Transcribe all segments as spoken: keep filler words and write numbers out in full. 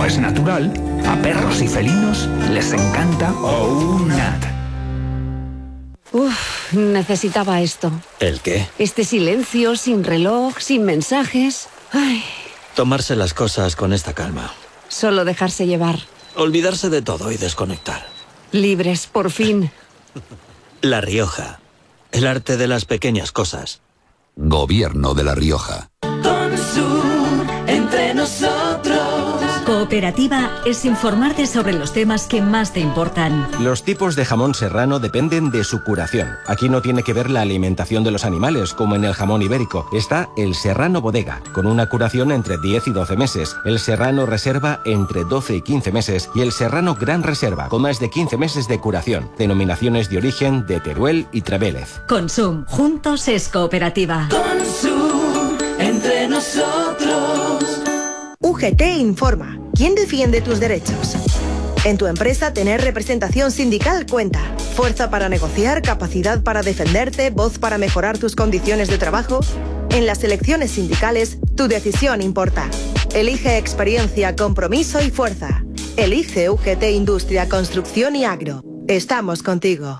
como es natural, a perros y felinos les encanta OUNAT. Uf, necesitaba esto. ¿El qué? Este silencio, sin reloj, sin mensajes. Ay. Tomarse las cosas con esta calma. Solo dejarse llevar. Olvidarse de todo y desconectar. Libres, por fin. La Rioja. El arte de las pequeñas cosas. Gobierno de La Rioja. Consum, entre nosotros. Cooperativa es informarte sobre los temas que más te importan. Los tipos de jamón serrano dependen de su curación. Aquí no tiene que ver la alimentación de los animales, como en el jamón ibérico. Está el serrano bodega, con una curación entre diez y doce meses. El serrano reserva entre doce y quince meses. Y el serrano gran reserva, con más de quince meses de curación. Denominaciones de origen de Teruel y Trevélez. Consum, juntos es cooperativa. Consum, entre nosotros. U G T informa. ¿Quién defiende tus derechos? En tu empresa, tener representación sindical cuenta. Fuerza para negociar, capacidad para defenderte, voz para mejorar tus condiciones de trabajo. En las elecciones sindicales, tu decisión importa. Elige experiencia, compromiso y fuerza. Elige U G T Industria, Construcción y Agro. Estamos contigo.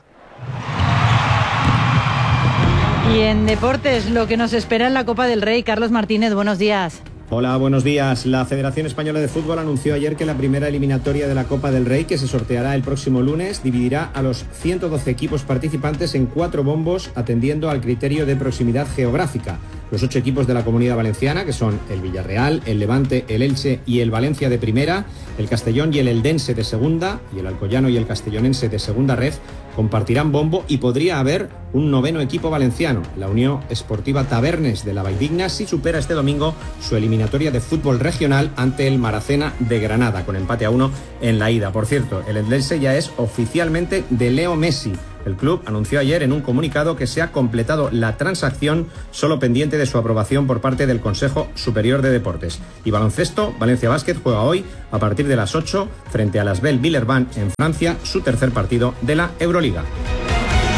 Y en deportes, lo que nos espera en la Copa del Rey. Carlos Martínez, buenos días. Hola, buenos días. La Federación Española de Fútbol anunció ayer que la primera eliminatoria de la Copa del Rey, que se sorteará el próximo lunes, dividirá a los ciento doce equipos participantes en cuatro bombos, atendiendo al criterio de proximidad geográfica. Los ocho equipos de la Comunidad Valenciana, que son el Villarreal, el Levante, el Elche y el Valencia de primera, el Castellón y el Eldense de segunda, y el Alcoyano y el Castellonense de segunda red, compartirán bombo y podría haber un noveno equipo valenciano, la Unión Esportiva Tabernes de la Valldigna, si supera este domingo su eliminatoria de fútbol regional ante el Maracena de Granada, con empate a uno en la ida. Por cierto, el Eldense ya es oficialmente de Leo Messi. El club anunció ayer en un comunicado que se ha completado la transacción, solo pendiente de su aprobación por parte del Consejo Superior de Deportes. Y baloncesto, Valencia Basket juega hoy a partir de las ocho frente a las Asvel Villeurbanne en Francia, su tercer partido de la Euroliga.